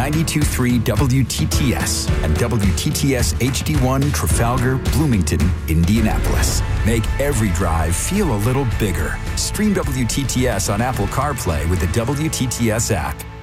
92.3 WTTS and WTTS HD1 Trafalgar, Bloomington, Indianapolis. Make every drive feel a little bigger. Stream WTTS on Apple CarPlay with the WTTS app.